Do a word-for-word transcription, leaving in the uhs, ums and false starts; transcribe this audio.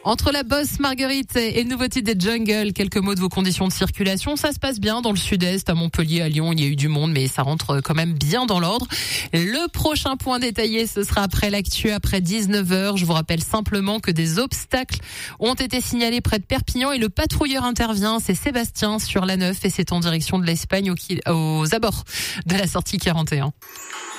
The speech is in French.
Entre la Bosse Marguerite et le nouveau titre des Jungle, quelques mots de vos conditions de circulation. Ça se passe bien dans le sud-est, à Montpellier, à Lyon, il y a eu du monde, mais ça rentre quand même bien dans l'ordre. Le prochain point détaillé, ce sera après l'actu, après dix-neuf heures. Je vous rappelle simplement que des obstacles ont été signalés près de Perpignan et le patrouilleur intervient. C'est Sébastien sur l'A neuf et c'est en direction de l'Espagne aux, aux abords de la sortie quarante et un.